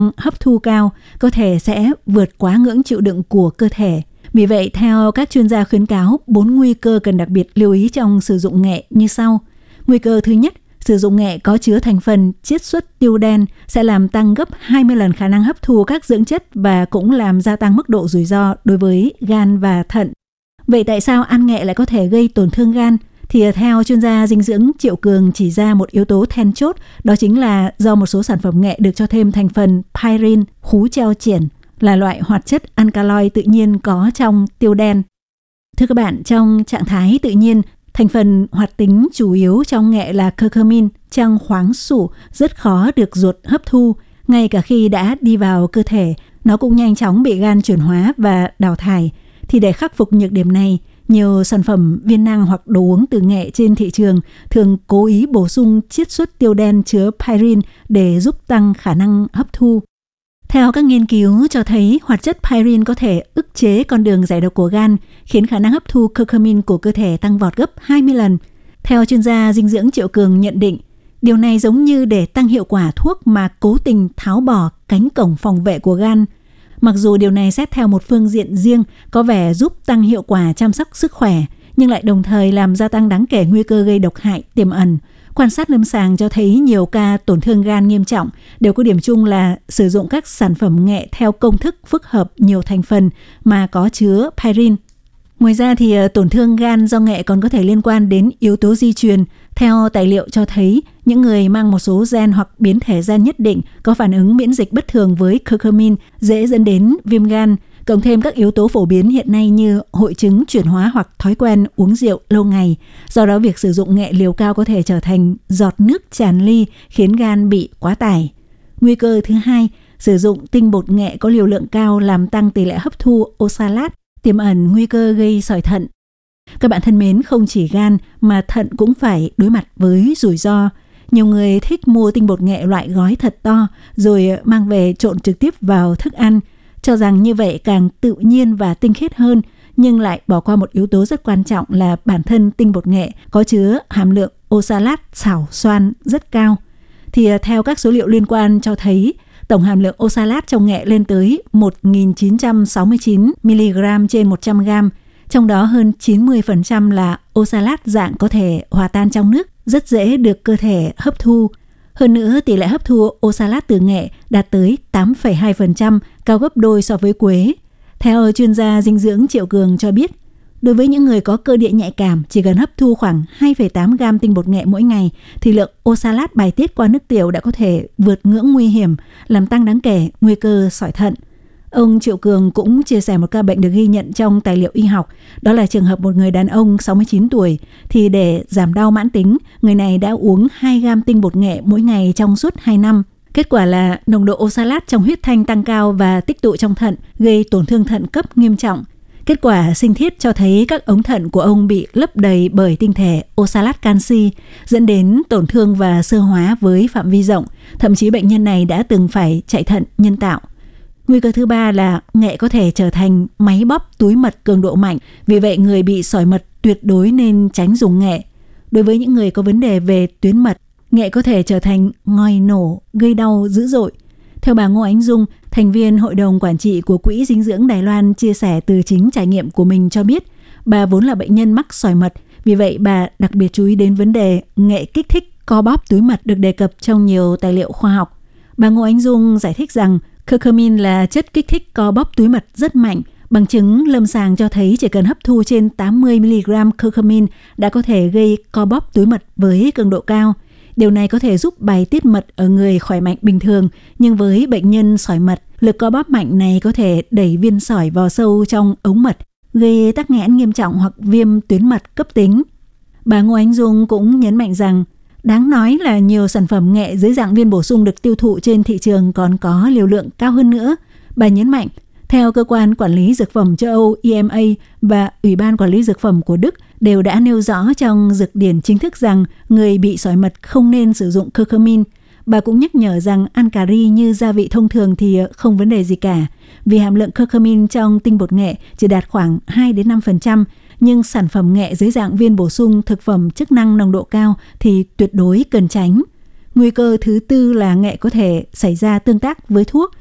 hấp thu cao có thể sẽ vượt quá ngưỡng chịu đựng của cơ thể. Vì vậy, theo các chuyên gia khuyến cáo, 4 nguy cơ cần đặc biệt lưu ý trong sử dụng nghệ như sau. Nguy cơ thứ nhất, sử dụng nghệ có chứa thành phần chiết xuất tiêu đen sẽ làm tăng gấp 20 lần khả năng hấp thu các dưỡng chất và cũng làm gia tăng mức độ rủi ro đối với gan và thận. Vậy tại sao ăn nghệ lại có thể gây tổn thương gan? Thì theo chuyên gia dinh dưỡng Triệu Cường chỉ ra một yếu tố then chốt, đó chính là do một số sản phẩm nghệ được cho thêm thành phần pyrin, khú treo triển, là loại hoạt chất alkaloid tự nhiên có trong tiêu đen. Thưa các bạn, trong trạng thái tự nhiên, thành phần hoạt tính chủ yếu trong nghệ là curcumin, trong khoáng sủ, rất khó được ruột hấp thu. Ngay cả khi đã đi vào cơ thể, nó cũng nhanh chóng bị gan chuyển hóa và đào thải. Thì để khắc phục nhược điểm này, nhiều sản phẩm viên năng hoặc đồ uống từ nghệ trên thị trường thường cố ý bổ sung chiết xuất tiêu đen chứa pyrin để giúp tăng khả năng hấp thu. Theo các nghiên cứu cho thấy, hoạt chất pyrin có thể ức chế con đường giải độc của gan, khiến khả năng hấp thu curcumin của cơ thể tăng vọt gấp 20 lần. Theo chuyên gia dinh dưỡng Triệu Cường nhận định, điều này giống như để tăng hiệu quả thuốc mà cố tình tháo bỏ cánh cổng phòng vệ của gan. Mặc dù điều này xét theo một phương diện riêng có vẻ giúp tăng hiệu quả chăm sóc sức khỏe, nhưng lại đồng thời làm gia tăng đáng kể nguy cơ gây độc hại tiềm ẩn. Quan sát lâm sàng cho thấy nhiều ca tổn thương gan nghiêm trọng đều có điểm chung là sử dụng các sản phẩm nghệ theo công thức phức hợp nhiều thành phần mà có chứa pyrin. Ngoài ra thì tổn thương gan do nghệ còn có thể liên quan đến yếu tố di truyền. Theo tài liệu cho thấy, những người mang một số gen hoặc biến thể gen nhất định có phản ứng miễn dịch bất thường với curcumin dễ dẫn đến viêm gan, cộng thêm các yếu tố phổ biến hiện nay như hội chứng chuyển hóa hoặc thói quen uống rượu lâu ngày. Do đó, việc sử dụng nghệ liều cao có thể trở thành giọt nước tràn ly khiến gan bị quá tải. Nguy cơ thứ hai, sử dụng tinh bột nghệ có liều lượng cao làm tăng tỷ lệ hấp thu oxalat, tiềm ẩn nguy cơ gây sỏi thận. Các bạn thân mến, không chỉ gan mà thận cũng phải đối mặt với rủi ro. Nhiều người thích mua tinh bột nghệ loại gói thật to rồi mang về trộn trực tiếp vào thức ăn, cho rằng như vậy càng tự nhiên và tinh khiết hơn, nhưng lại bỏ qua một yếu tố rất quan trọng là bản thân tinh bột nghệ có chứa hàm lượng oxalat xảo xoan rất cao. Thì theo các số liệu liên quan cho thấy, tổng hàm lượng oxalat trong nghệ lên tới 1.969 mg trên 100 g, trong đó hơn 90% là oxalat dạng có thể hòa tan trong nước, rất dễ được cơ thể hấp thu. Hơn nữa, tỷ lệ hấp thu oxalat từ nghệ đạt tới 8,2%, cao gấp đôi so với quế. Theo chuyên gia dinh dưỡng Triệu Cường cho biết, đối với những người có cơ địa nhạy cảm, chỉ cần hấp thu khoảng 2,8 gram tinh bột nghệ mỗi ngày, thì lượng oxalat bài tiết qua nước tiểu đã có thể vượt ngưỡng nguy hiểm, làm tăng đáng kể nguy cơ sỏi thận. Ông Triệu Cường cũng chia sẻ một ca bệnh được ghi nhận trong tài liệu y học, đó là trường hợp một người đàn ông 69 tuổi, thì để giảm đau mãn tính, người này đã uống 2 gram tinh bột nghệ mỗi ngày trong suốt 2 năm. Kết quả là nồng độ oxalat trong huyết thanh tăng cao và tích tụ trong thận, gây tổn thương thận cấp nghiêm trọng. Kết quả sinh thiết cho thấy các ống thận của ông bị lấp đầy bởi tinh thể oxalat canxi, dẫn đến tổn thương và xơ hóa với phạm vi rộng. Thậm chí bệnh nhân này đã từng phải chạy thận nhân tạo. Nguy cơ thứ ba là nghệ có thể trở thành máy bóp túi mật cường độ mạnh, vì vậy người bị sỏi mật tuyệt đối nên tránh dùng nghệ. Đối với những người có vấn đề về tuyến mật, nghệ có thể trở thành ngòi nổ, gây đau dữ dội. Theo bà Ngô Ánh Dung, thành viên hội đồng quản trị của Quỹ Dinh dưỡng Đài Loan, chia sẻ từ chính trải nghiệm của mình cho biết, bà vốn là bệnh nhân mắc sỏi mật, vì vậy bà đặc biệt chú ý đến vấn đề nghệ kích thích co bóp túi mật được đề cập trong nhiều tài liệu khoa học. Bà Ngô Ánh Dung giải thích rằng curcumin là chất kích thích co bóp túi mật rất mạnh. Bằng chứng lâm sàng cho thấy chỉ cần hấp thu trên 80 mg curcumin đã có thể gây co bóp túi mật với cường độ cao. Điều này có thể giúp bài tiết mật ở người khỏe mạnh bình thường, nhưng với bệnh nhân sỏi mật, lực co bóp mạnh này có thể đẩy viên sỏi vào sâu trong ống mật, gây tắc nghẽn nghiêm trọng hoặc viêm tuyến mật cấp tính. Bà Ngô Ánh Dung cũng nhấn mạnh rằng, đáng nói là nhiều sản phẩm nghệ dưới dạng viên bổ sung được tiêu thụ trên thị trường còn có liều lượng cao hơn nữa. Bà nhấn mạnh, theo Cơ quan Quản lý Dược phẩm châu Âu EMA và Ủy ban Quản lý Dược phẩm của Đức đều đã nêu rõ trong dược điển chính thức rằng người bị sỏi mật không nên sử dụng curcumin. Bà cũng nhắc nhở rằng ăn cà ri như gia vị thông thường thì không vấn đề gì cả, vì hàm lượng curcumin trong tinh bột nghệ chỉ đạt khoảng 2-5%, nhưng sản phẩm nghệ dưới dạng viên bổ sung thực phẩm chức năng nồng độ cao thì tuyệt đối cần tránh. Nguy cơ thứ tư là nghệ có thể xảy ra tương tác với thuốc